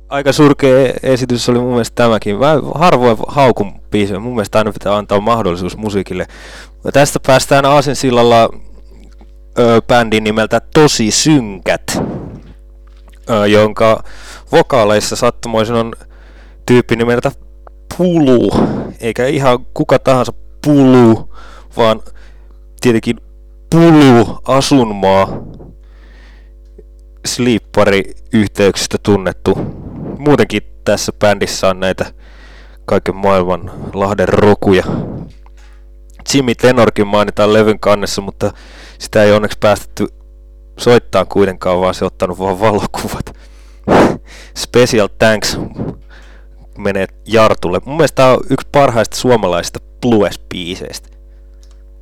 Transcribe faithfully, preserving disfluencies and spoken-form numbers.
Aika surkea esitys oli mun mielestä tämäkin. Mä harvoin haukun biisejä. Mun mielestä aina pitää antaa mahdollisuus musiikille. Ja tästä päästään Aasinsillalla ö, bändin nimeltä Tosi Synkät, ö, jonka vokaaleissa sattumoisin on tyyppi nimeltä Pulu. Eikä ihan kuka tahansa Pulu, vaan tietenkin Pulu Asunmaa. Sleeppari-yhteyksistä tunnettu. Muutenkin tässä bändissä on näitä kaiken maailman Lahden rokuja. Jimmy Tenorkin mainitaan levyn kannessa, mutta sitä ei onneksi päästetty soittaa kuitenkaan, vaan se ottanut vaan valokuvat. Special thanks menee Jartulle. Mun mielestä tää on yksi parhaista suomalaisista blues-biiseistä.